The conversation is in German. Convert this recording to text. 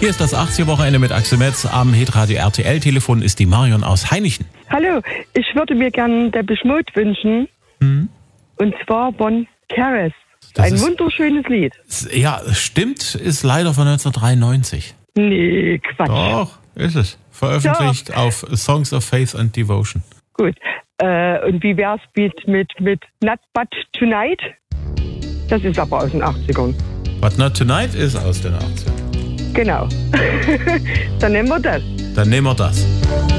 Hier ist das 80er-Wochenende mit Axel Metz. Am Hitradio RTL-Telefon ist die Marion aus Hainichen. Hallo, ich würde mir gerne Depeche Mode wünschen. Und zwar von Caress. Ein wunderschönes Lied. Ja, stimmt, ist leider von 1993. Nee, Quatsch. Doch, ist es. Veröffentlicht auf Songs of Faith and Devotion. Gut. Und wie wär's mit Not But Tonight? Das ist aber aus den 80ern. But Not Tonight ist aus den 80ern. Genau. Dann nehmen wir das. Dann nehmen wir das.